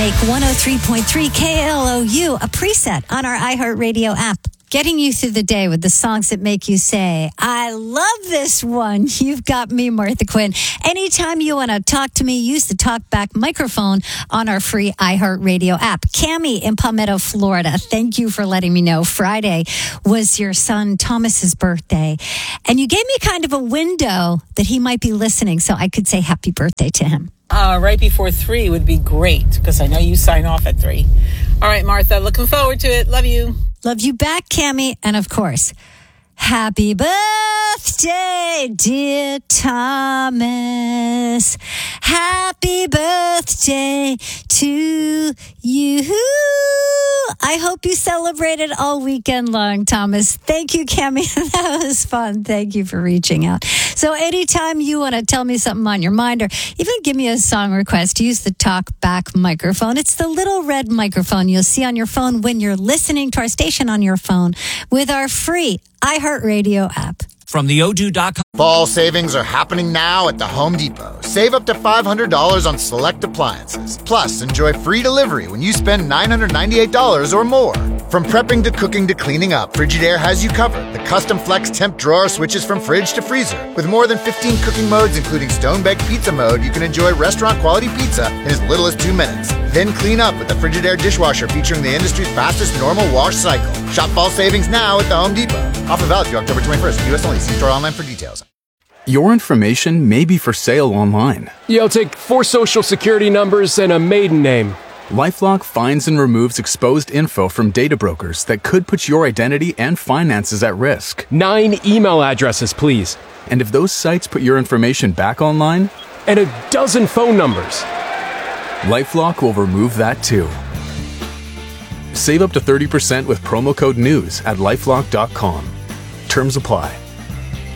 Make 103.3 KLOU a preset on our iHeartRadio app. Getting you through the day with the songs that make you say, I love this one. You've got me, Martha Quinn. Anytime you want to talk to me, use the TalkBack microphone on our free iHeartRadio app. Cammie in Palmetto, Florida, thank you for letting me know. Friday was your son Thomas's birthday, and you gave me kind of a window that he might be listening, so I could say happy birthday to him. Right before 3 would be great, because I know you sign off at 3. All right, Martha, looking forward to it. Love you. Love you back, Cammie. And of course, happy birthday, dear Thomas. Happy birthday to you. I hope you celebrated all weekend long, Thomas. Thank you, Cammie. That was fun. Thank you for reaching out. So anytime you want to tell me something on your mind or even give me a song request, use the TalkBack microphone. It's the little red microphone you'll see on your phone when you're listening to our station on your phone with our free iHeartRadio app. From the Odoo.com. Fall savings are happening now at the Home Depot. Save up to $500 on select appliances. Plus, enjoy free delivery when you spend $998 or more. From prepping to cooking to cleaning up, Frigidaire has you covered. The custom flex temp drawer switches from fridge to freezer. With more than 15 cooking modes, including stone-baked pizza mode, you can enjoy restaurant-quality pizza in as little as 2 minutes. Then clean up with the Frigidaire dishwasher featuring the industry's fastest normal wash cycle. Shop fall savings now at the Home Depot. Offer valid through October 21st. U.S. only. See store online for details. Your information may be for sale online. You'll take 4 social security numbers and a maiden name. LifeLock finds and removes exposed info from data brokers that could put your identity and finances at risk. 9 email addresses, please. And if those sites put your information back online? And a dozen phone numbers. LifeLock will remove that too. Save up to 30% with promo code NEWS at LifeLock.com. Terms apply.